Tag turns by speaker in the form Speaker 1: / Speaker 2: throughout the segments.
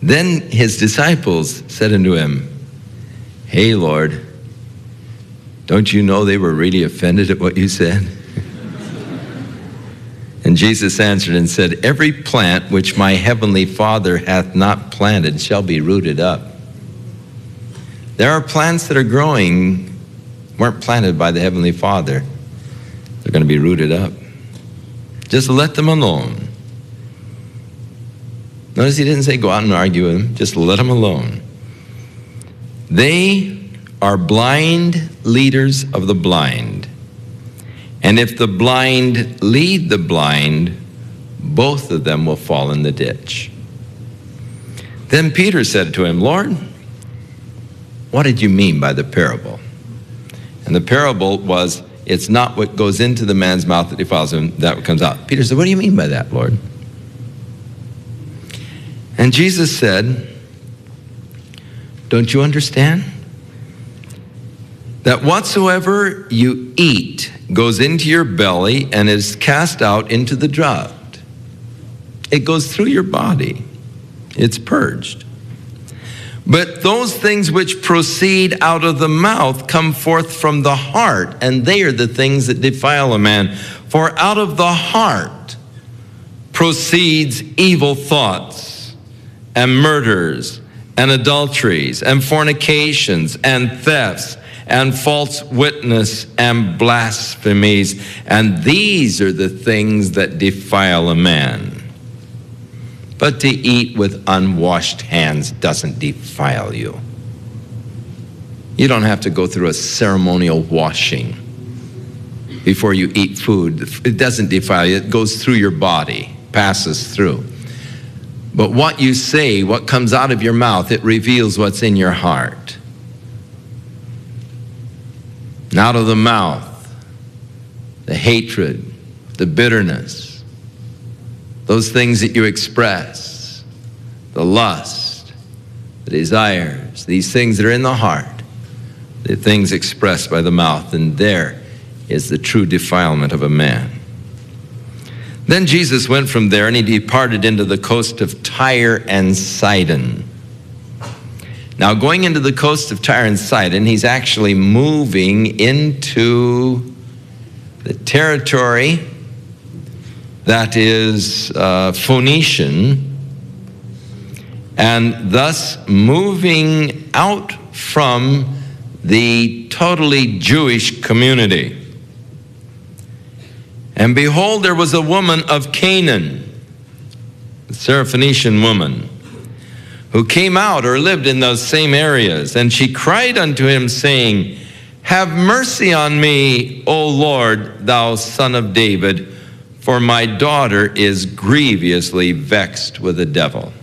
Speaker 1: Then his disciples said unto him, Hey, Lord, don't you know they were really offended at what you said? And Jesus answered and said, Every plant which my heavenly Father hath not planted shall be rooted up. There are plants that are growing, weren't planted by the Heavenly Father. They're going to be rooted up. Just let them alone. Notice he didn't say go out and argue with them. Just let them alone. They are blind leaders of the blind. And if the blind lead the blind, both of them will fall in the ditch. Then Peter said to him, Lord, what did you mean by the parable? And the parable was, it's not what goes into the man's mouth that defiles him, that what comes out. Peter said, what do you mean by that, Lord? And Jesus said, don't you understand? That whatsoever you eat goes into your belly and is cast out into the draught. It goes through your body. It's purged. But those things which proceed out of the mouth come forth from the heart, and they are the things that defile a man. For out of the heart proceeds evil thoughts, and murders, and adulteries, and fornications, and thefts, and false witness, and blasphemies. And these are the things that defile a man. But to eat with unwashed hands doesn't defile you. You don't have to go through a ceremonial washing before you eat food. It doesn't defile you. It goes through your body, passes through. But what you say, what comes out of your mouth, it reveals what's in your heart. And out of the mouth, the hatred, the bitterness, those things that you express, the lust, the desires, these things that are in the heart, the things expressed by the mouth, and there is the true defilement of a man. Then Jesus went from there and he departed into the coast of Tyre and Sidon. Now, going into the coast of Tyre and Sidon, he's actually moving into the territory that is Phoenician, and thus moving out from the totally Jewish community. And behold, there was a woman of Canaan, a Syrophoenician woman, who came out or lived in those same areas. And she cried unto him, saying, Have mercy on me, O Lord, thou Son of David, for my daughter is grievously vexed with a devil.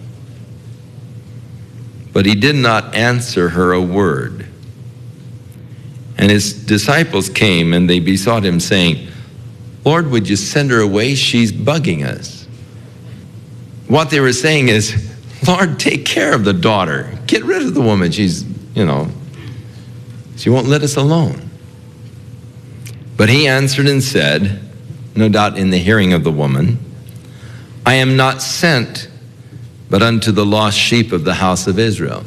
Speaker 1: But he did not answer her a word. And his disciples came and they besought him, saying, Lord, would you send her away? She's bugging us. What they were saying is, Lord, take care of the daughter. Get rid of the woman. She's, she won't let us alone. But he answered and said, no doubt in the hearing of the woman, I am not sent but unto the lost sheep of the house of Israel.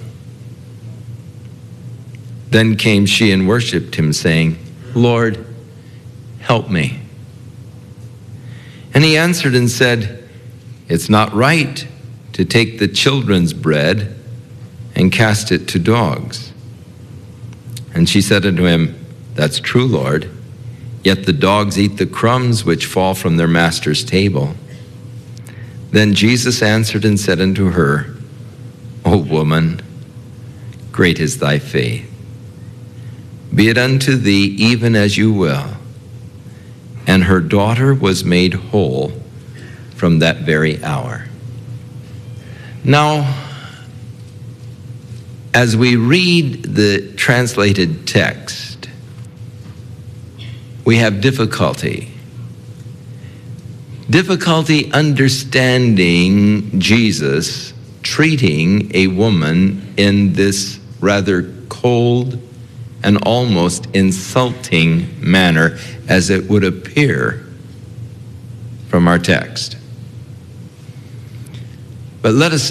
Speaker 1: Then came she and worshipped him, saying, Lord, help me. And he answered and said, It's not right to take the children's bread and cast it to dogs. And she said unto him, That's true, Lord. Yet the dogs eat the crumbs which fall from their master's table. Then Jesus answered and said unto her, O woman, great is thy faith. Be it unto thee even as you will. And her daughter was made whole from that very hour. Now, as we read the translated text, we have difficulty understanding Jesus treating a woman in this rather cold and almost insulting manner, as it would appear from our text. But let us